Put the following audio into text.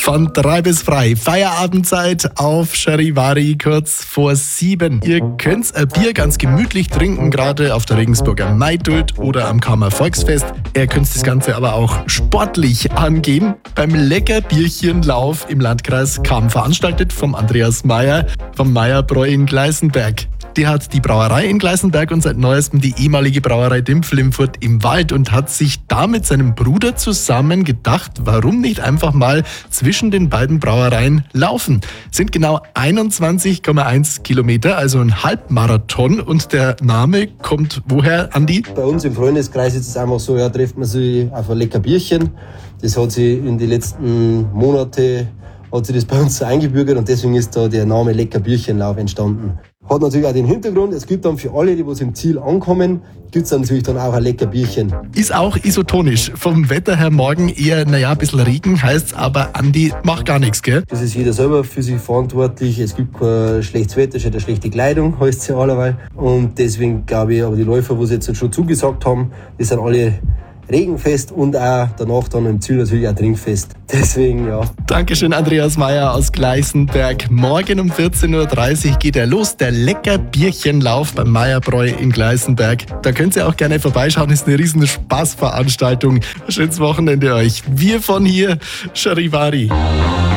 Von 3 bis frei. Feierabendzeit auf Charivari kurz vor 7. Ihr könnt ein Bier ganz gemütlich trinken, gerade auf der Regensburger Maidult oder am Kammer Volksfest. Ihr könnt das Ganze aber auch sportlich angehen. Beim Leckerbierchenlauf im Landkreis Cham, veranstaltet vom Andreas Meyer vom Meyerbräu in Gleißenberg. Der hat die Brauerei in Gleißenberg und seit neuestem die ehemalige Brauerei Dimpflimfurt im Wald und hat sich da mit seinem Bruder zusammen gedacht, warum nicht einfach mal zwischen den beiden Brauereien laufen. Sind genau 21,1 Kilometer, also ein Halbmarathon, und der Name kommt woher, Andi? Bei uns im Freundeskreis ist es einfach so, ja, trifft man sich auf ein lecker Bierchen. Das hat sich in den letzten Monaten hat sich das bei uns so eingebürgert und deswegen ist da der Name Leckerbierchenlauf entstanden. Hat natürlich auch den Hintergrund, es gibt dann für alle, die im Ziel ankommen, gibt es natürlich dann auch ein Leckerbierchen. Ist auch isotonisch. Vom Wetter her morgen eher, ein bisschen Regen, heißt's aber, Andi, macht gar nichts, gell? Das ist jeder selber für sich verantwortlich. Es gibt kein schlechtes Wetter, es hat eine schlechte Kleidung, heißt es ja allerweil. Und deswegen glaube ich, aber die Läufer, die jetzt schon zugesagt haben, die sind alle regenfest und auch danach dann im Ziel natürlich auch trinkfest. Deswegen, ja. Dankeschön, Andreas Meyer aus Gleißenberg. Morgen um 14.30 Uhr geht er los, der Leckerbierchenlauf beim Meyerbräu in Gleißenberg. Da könnt ihr auch gerne vorbeischauen, ist eine riesen Spaßveranstaltung. Schönes Wochenende euch. Wir von hier, Charivari.